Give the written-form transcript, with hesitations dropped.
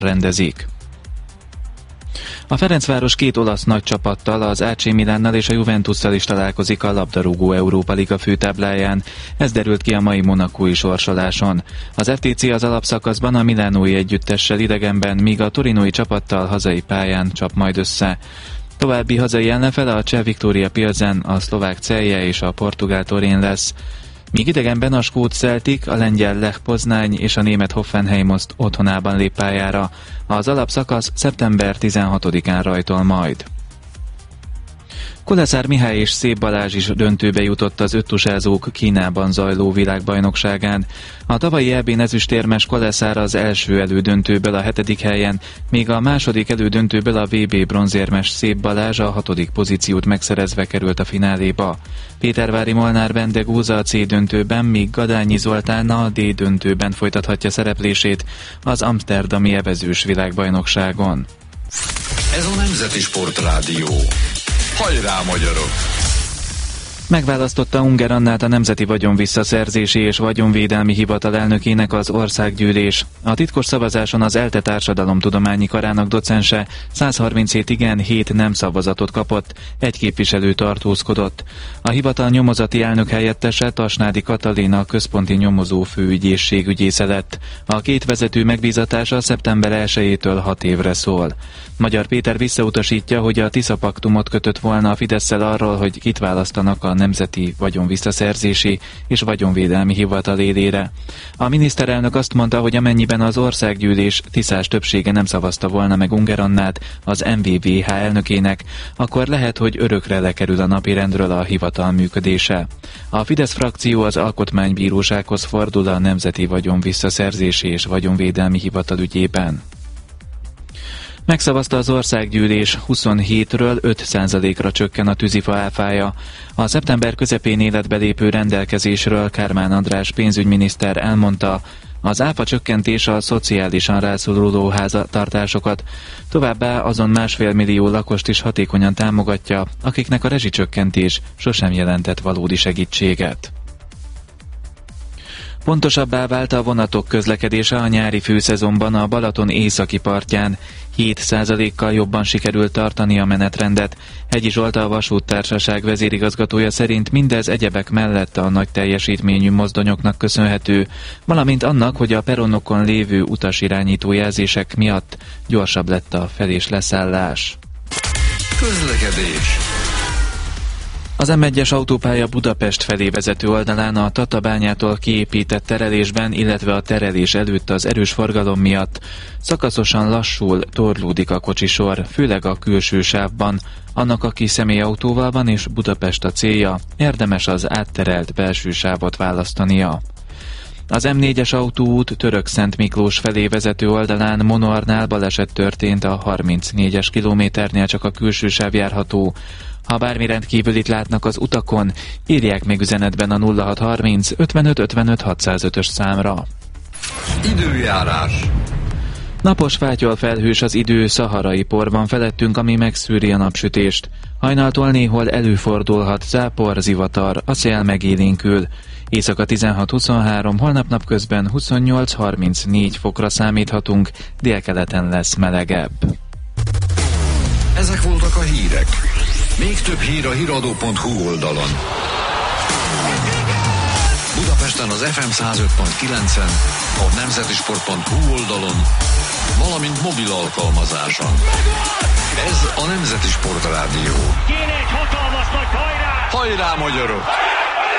rendezik. A Ferencváros két olasz nagy csapattal, az AC Milánnal és a Juventusszal is találkozik a labdarúgó Európa Liga főtábláján. Ez derült ki a mai monacói sorsoláson. Az FTC az alapszakaszban a milánói együttessel idegenben, míg a torinói csapattal hazai pályán csap majd össze. További hazai ellenfele a cseh Viktória Pilsen, a szlovák Celje és a portugál Torén lesz. Míg idegenben a skót Celtic, a lengyel Lech Poznány és a német Hoffenheim otthonában lép pályára. Az alapszakasz szeptember 16-án rajtol majd. Koleszár Mihály és Szép Balázs is döntőbe jutott az öttusázók Kínában zajló világbajnokságán. A tavalyi EB-n ezüstérmes Koleszár az első elődöntőből a 7. helyen, míg a második elődöntőből a VB bronzérmes Szép Balázs a 6. pozíciót megszerezve került a fináléba. Pétervári Molnár Bendegúza a C döntőben, míg Gadányi Zoltán a D döntőben folytathatja szereplését az amsterdami evezős világbajnokságon. Ez a Nemzeti Sportrádió. Hajrá, magyarok! Megválasztotta Unger Annát a Nemzeti Vagyonvisszaszerzési és Vagyonvédelmi Hivatal elnökének az országgyűlés. A titkos szavazáson az ELTE társadalomtudományi karának docense 137 igen, 7 nem szavazatot kapott, egy képviselő tartózkodott. A hivatal nyomozati elnök helyettese Tasnádi Katalin a központi nyomozó főügyészség ügyésze lett. A két vezető megbízatása szeptember 1-től 6 évre szól. Magyar Péter visszautasítja, hogy a Tisza-paktumot kötött volna a Fidesszel arról, hogy kit választanak a Nemzeti Vagyonvisszaszerzési és Vagyonvédelmi Hivatal élére. A miniszterelnök azt mondta, hogy amennyiben az országgyűlés tiszás többsége nem szavazta volna meg Unger Annát az MVVH elnökének, akkor lehet, hogy örökre lekerül a napirendről a hivatal működése. A Fidesz frakció az Alkotmánybírósághoz fordul a Nemzeti Vagyonvisszaszerzési és Vagyonvédelmi Hivatal ügyében. Megszavazta az országgyűlés, 27-ről 5%-ra csökken a tűzifa áfája. A szeptember közepén életbe lépő rendelkezésről Kármán András pénzügyminiszter elmondta, az áfa csökkentés a szociálisan rászoruló háztartásokat, továbbá azon 1,5 millió lakost is hatékonyan támogatja, akiknek a rezsicsökkentés sosem jelentett valódi segítséget. Pontosabbá vált a vonatok közlekedése a nyári főszezonban a Balaton északi partján. 7%-kal jobban sikerült tartani a menetrendet. Hegyi Zsolt, a vasúttársaság vezérigazgatója szerint mindez egyebek mellett a nagy teljesítményű mozdonyoknak köszönhető, valamint annak, hogy a peronokon lévő utasirányító jelzések miatt gyorsabb lett a fel- és leszállás. Közlekedés. Az M1-es autópálya Budapest felé vezető oldalán a Tatabányától kiépített terelésben, illetve a terelés előtt az erős forgalom miatt szakaszosan lassul, torlódik a kocsisor, főleg a külső sávban. Annak, aki személyautóval van és Budapest a célja, érdemes az átterelt belső sávot választania. Az M4-es autóút Török-Szent Miklós felé vezető oldalán Monoarnál baleset történt, a 34-es kilométernél csak a külső sáv járható. Ha bármi rendkívülit látnak az utakon, írják meg üzenetben a 0630 55 55 605-ös számra. Időjárás. Napos fátyol felhős az idő, szaharai por van felettünk, ami megszűri a napsütést. Hajnaltól néhol előfordulhat zápor, zivatar, a szél megélénkül. Éjszaka 16-23, holnap napközben 28-34 fokra számíthatunk, délkeleten lesz melegebb. Ezek voltak a hírek. Még több hír a hiradó.hu oldalon. Budapesten az FM 105.9-en, a nemzetisport.hu oldalon, valamint mobil alkalmazáson. Ez a Nemzeti Sportrádió. Kéne egy hatalmas nagy hajrá! Hajrá, magyarok!